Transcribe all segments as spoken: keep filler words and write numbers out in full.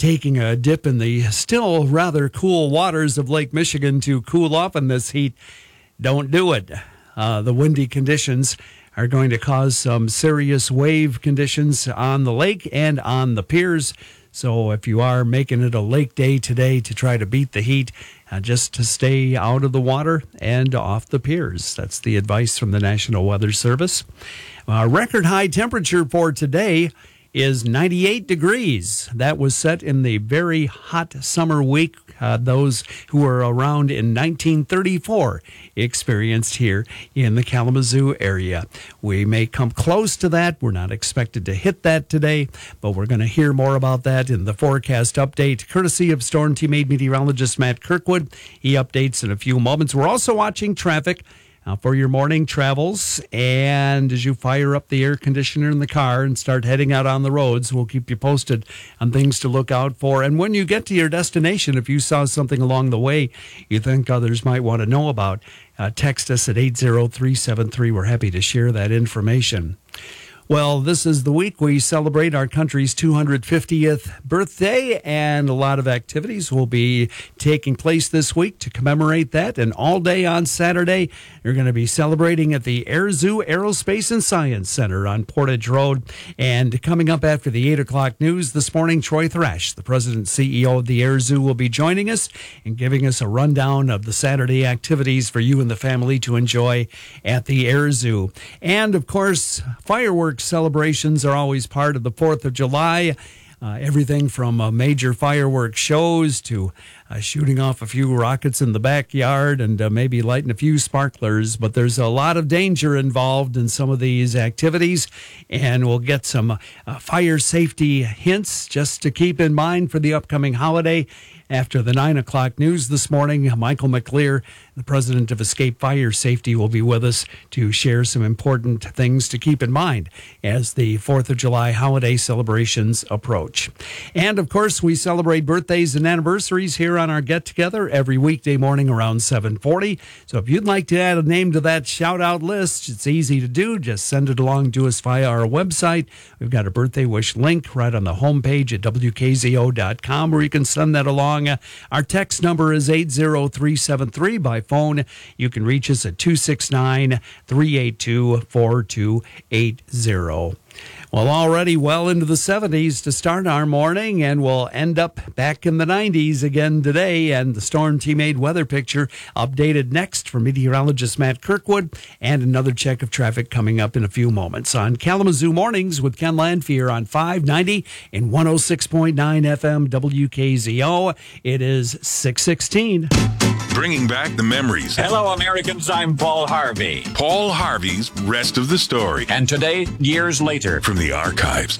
taking a dip in the still rather cool waters of Lake Michigan to cool off in this heat, don't do it. Uh, the windy conditions are going to cause some serious wave conditions on the lake and on the piers. So if you are making it a lake day today to try to beat the heat, uh, just to stay out of the water and off the piers. That's the advice from the National Weather Service. Uh, record high temperature for today is ninety-eight degrees. That was set in the very hot summer week uh, those who were around in nineteen thirty-four experienced here in the Kalamazoo area. We may come close to that. We're not expected to hit that today, but we're going to hear more about that in the forecast update, courtesy of Storm Team eight meteorologist Matt Kirkwood. He updates in a few moments. We're also watching traffic Uh, for your morning travels, and as you fire up the air conditioner in the car and start heading out on the roads, we'll keep you posted on things to look out for. And when you get to your destination, if you saw something along the way you think others might want to know about, uh, text us at eight zero three seven three. We're happy to share that information. Well, this is the week we celebrate our country's two hundred fiftieth birthday, and a lot of activities will be taking place this week to commemorate that. And all day on Saturday, you're going to be celebrating at the Air Zoo Aerospace and Science Center on Portage Road. And coming up after the eight o'clock news this morning, Troy Thrash, the president and C E O of the Air Zoo, will be joining us and giving us a rundown of the Saturday activities for you and the family to enjoy at the Air Zoo. And, of course, fireworks celebrations are always part of the fourth of July. Uh, everything from uh, major fireworks shows to uh, shooting off a few rockets in the backyard and uh, maybe lighting a few sparklers. But there's a lot of danger involved in some of these activities, and we'll get some uh, fire safety hints just to keep in mind for the upcoming holiday. After the nine o'clock news this morning, Michael McLear, the president of Escape Fire Safety, will be with us to share some important things to keep in mind as the fourth of July holiday celebrations approach. And, of course, we celebrate birthdays and anniversaries here on our get-together every weekday morning around seven forty. So if you'd like to add a name to that shout-out list, it's easy to do. Just send it along to us via our website. We've got a birthday wish link right on the homepage at W K Z O dot com where you can send that along. Our text number is eight zero three seven three. By phone, you can reach us at two six nine, three eight two, four two eight zero. Well, already well into the seventies to start our morning, and we'll end up back in the nineties again today. And the Storm Team eight weather picture updated next from meteorologist Matt Kirkwood, and another check of traffic coming up in a few moments on Kalamazoo Mornings with Ken Lanphier on five ninety and one oh six point nine F M W K Z O. It is six sixteen. Bringing back the memories. Hello, Americans. I'm Paul Harvey. Paul Harvey's Rest of the Story. And today, years later, from the archives.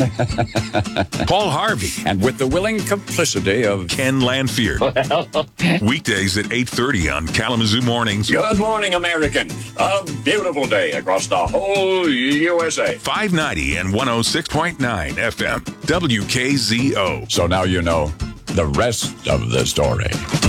Paul Harvey. And with the willing complicity of Ken Lanphier. Weekdays at eight thirty on Kalamazoo Mornings. Good morning, American. A beautiful day across the whole U S A. five ninety and one oh six point nine F M W K Z O. So now you know the rest of the story.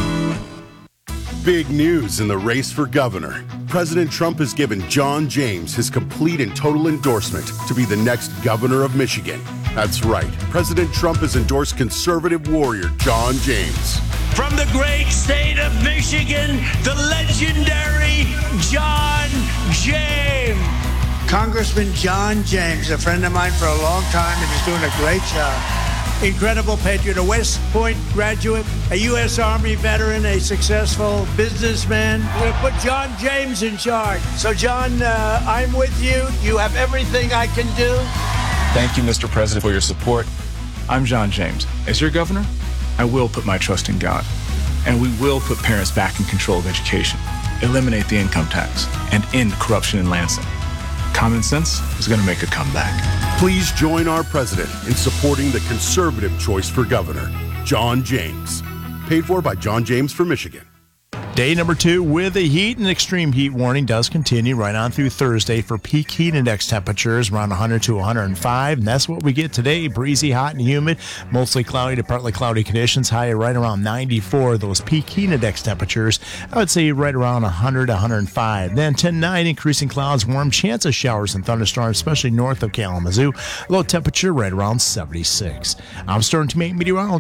Big news in the race for governor. President Trump has given John James his complete and total endorsement to be the next governor of Michigan. That's right. President Trump has endorsed conservative warrior John James. From the great state of Michigan, the legendary John James. Congressman John James, a friend of mine for a long time, and he's doing a great job. Incredible patriot, a West Point graduate, a U S Army veteran, a successful businessman. We're going to put John James in charge. So, John, uh, I'm with you. You have everything I can do. Thank you, Mister President, for your support. I'm John James. As your governor, I will put my trust in God. And we will put parents back in control of education, eliminate the income tax, and end corruption in Lansing. Common sense is going to make a comeback. Please join our president in supporting the conservative choice for governor, John James. Paid for by John James for Michigan. Day number two with a heat and extreme heat warning does continue right on through Thursday for peak heat index temperatures around one hundred to one hundred five. And that's what we get today. Breezy, hot, and humid. Mostly cloudy to partly cloudy conditions. High right around ninety-four. Those peak heat index temperatures, I would say right around one hundred to one hundred five. Then ten nine, increasing clouds, warm, chance of showers and thunderstorms, especially north of Kalamazoo. Low temperature right around seventy-six. I'm Storm Team eight meteorologist